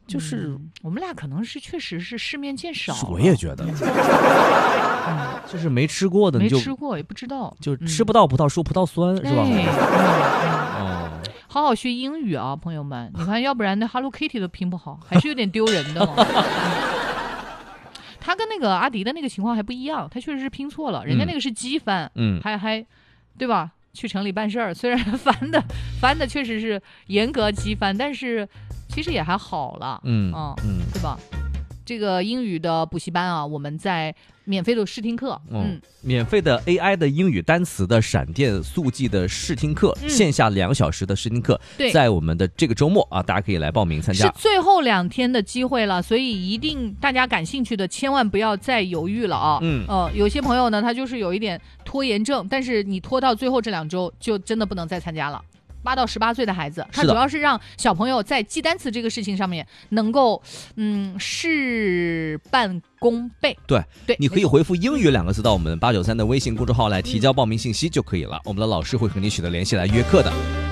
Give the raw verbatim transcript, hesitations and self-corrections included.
就是、 嗯、我们俩可能是确实是世面见少， 我也觉得，嗯、就是没吃过的， 没吃过也不知道， 就吃不到葡萄说葡萄酸、嗯、是吧？ 哎嗯哦， 好好学英语啊，朋友们！你看，要不然那 Hello Kitty 都拼不好，还是有点丢人的嘛。他跟那个阿迪的那个情况还不一样，他确实是拼错了，人家那个是机翻， 嗯， 还还，对吧？去城里办事儿，虽然翻的翻的确实是严格机翻，但是其实也还好了， 嗯啊， 嗯， 对吧？这个英语的补习班啊，我们在免费的试听课， 嗯，嗯免费的 A I 的英语单词的闪电速记的试听课， 嗯、 线下两小时的试听课， 对， 在我们的这个周末啊，大家可以来报名参加， 是最后两天的机会了，所以一定大家感兴趣的千万不要再犹豫了啊！ 嗯， 呃，有些朋友呢，他就是有一点拖延症，但是你拖到最后这两周，就真的不能再参加了。八到十八岁的孩子，他主要是让小朋友在记单词这个事情上面能够，嗯，事半功倍。 对对， 你可以回复英语两个字到我们八九三的微信公众号来提交报名信息就可以了，我们的老师会和你取得联系来约课的。